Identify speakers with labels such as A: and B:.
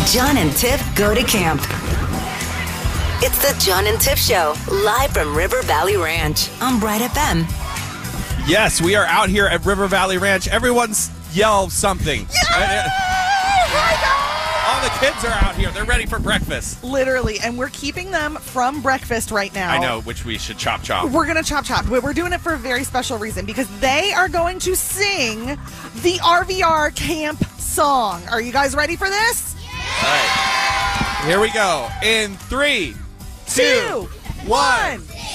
A: John and Tiff go to camp. It's the John and Tiff Show, live from River Valley Ranch on Bright FM.
B: Yes, we are out here at River Valley Ranch. Everyone's yell something. All the kids are out here. They're ready for breakfast.
C: Literally, and we're keeping them from breakfast right now.
B: I know, which we should chop.
C: We're going to chop, but we're doing it for a very special reason because they are going to sing the RVR camp song. Are you guys ready for this?
B: All right. Here we go. In 3, 2, 1.